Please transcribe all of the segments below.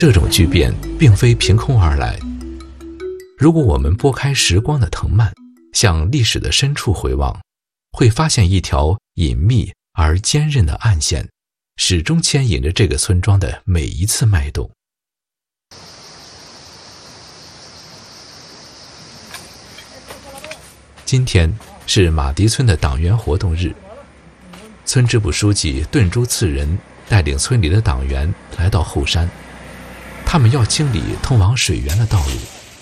这种巨变并非凭空而来。如果我们拨开时光的藤蔓，向历史的深处回望，会发现一条隐秘而坚韧的暗线，始终牵引着这个村庄的每一次脉动。今天是马迪村的党员活动日，村支部书记顿珠次仁带领村里的党员来到后山，他们要清理通往水源的道路。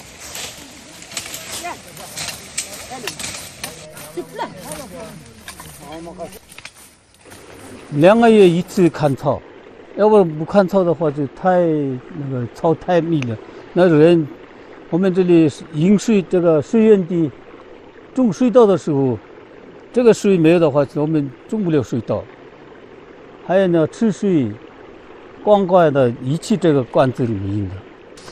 2个月一次看草，要不不看草的话就草太密了。那人，我们这里引水这个水源地种水稻的时候，这个水没有的话，我们种不了水稻。还有呢，吃水灌溉的一起这个罐子里面的。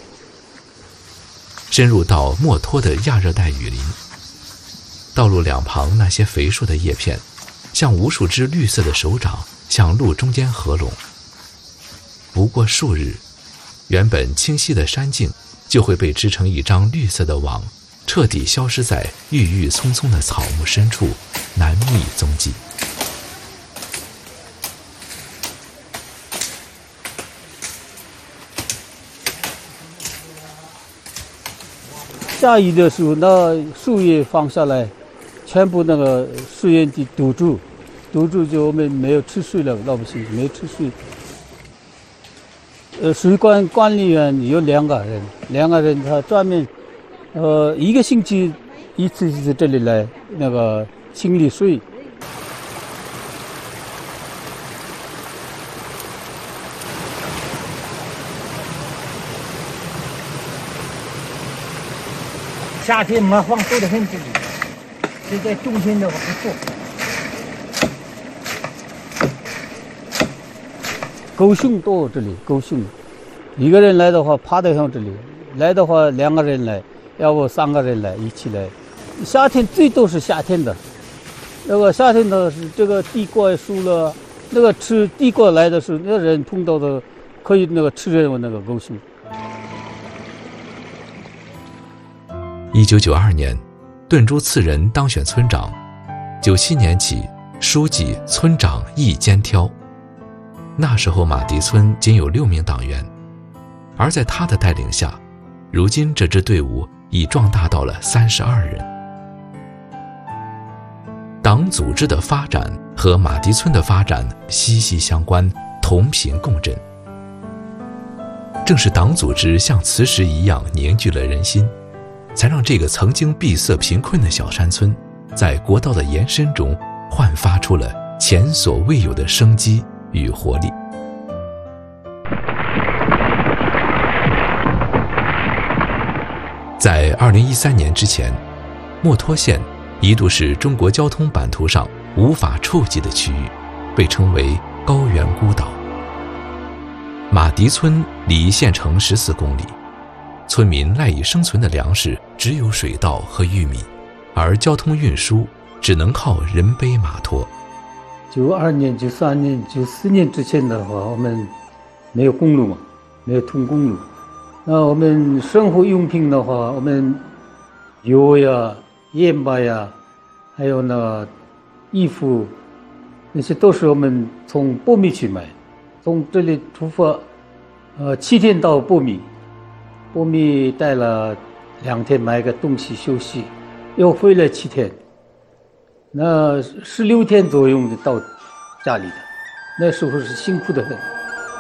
深入到墨脱的亚热带雨林，道路两旁那些肥硕的叶片，像无数只绿色的手掌向路中间合拢。不过数日，原本清晰的山径就会被织成一张绿色的网，彻底消失在郁郁葱葱的草木深处，难觅踪迹。 下雨的时候，那树叶放下来，全部那个水源地堵住就我们没有吃水了，老百姓没有吃水。水管管理员有2个人，他专门1个星期一次这里来那个清理水。 夏天麻黄多得很，这里现在冬天的话不做。 狗熊多，这里狗熊，一个人来的话趴得上这里，来的话2个人来，要不3个人来一起来。夏天最多是夏天的，那个夏天的是这个地瓜熟了，那个吃地瓜来的时候，那人碰到的可以那个吃人那个狗熊。 1992年，顿珠次仁当选村长。97年起，书记、村长一肩挑。那时候马迪村仅有6名党员，而在他的带领下，如今这支队伍已壮大到了32人。党组织的发展和马迪村的发展息息相关，同频共振。正是党组织像磁石一样凝聚了人心，才让这个曾经闭塞贫困的小山村，在国道的延伸中焕发出了前所未有的生机与活力。在2013年之前，墨脱县一度是中国交通版图上无法触及的区域，被称为高原孤岛。马迪村离县城14公里，村民赖以生存的粮食只有水稻和玉米，而交通运输只能靠人背马拖。 92年、93年、94年之前的话，我们没有公路嘛，没有通公路。那我们生活用品的话，我们油呀、盐巴呀，还有那衣服，那些都是我们从波米去买。从这里出发，7天到波米，波米待了2天，买个东西休息，又回来7天，那16天左右就到家里的。那时候是辛苦的很。